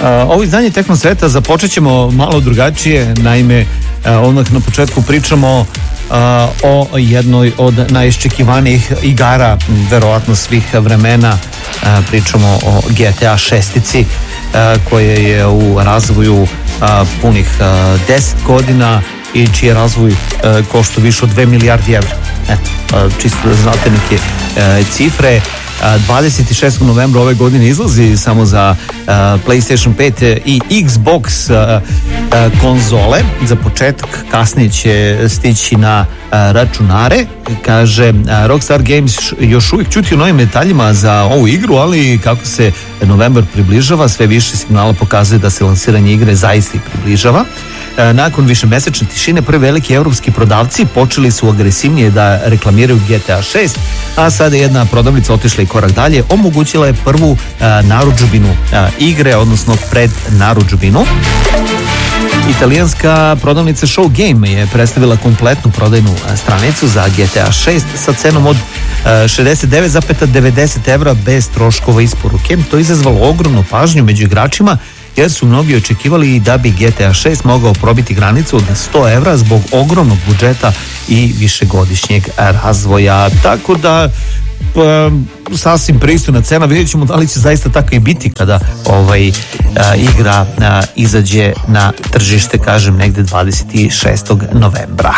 Ovo izdanje Tehno sveta započet ćemo malo drugačije. Naime, odmah na početku pričamo o jednoj od najiščekivanijih igara verovatno svih vremena. Pričamo o GTA 6 koja je u razvoju punih 10 godina i čiji razvoj košta više od 2 milijardi evra. Eto, čisto da znate neke cifre. 26. novembra ove godine izlazi samo za PlayStation 5 i Xbox konzole. Za početak, kasnije će stići na računare. Kaže, Rockstar Games još uvijek ćuti o novim detaljima za ovu igru, ali kako se novembar približava, sve više signala pokazuje da se lansiranje igre zaista i približava. Nakon višemesečne tišine, prvi veliki evropski prodavci počeli su agresivnije da reklamiraju GTA 6, a sada jedna prodavnica otišla i korak dalje, omogućila je prvu narudžbinu igre, odnosno pred narudžbinu. Italijanska prodavnica Show Game je predstavila kompletnu prodajnu stranicu za GTA 6 sa cenom od 69,90 evra bez troškova isporuke. To je izazvalo ogromnu pažnju među igračima, jer su mnogi očekivali da bi GTA 6 mogao probiti granicu od 100 evra zbog ogromnog budžeta i višegodišnjeg razvoja. Tako da sasvim pristojna cena. Vidjet ćemo da li će zaista tako i biti kada igra izađe na tržište, kažem, negde 26. novembra.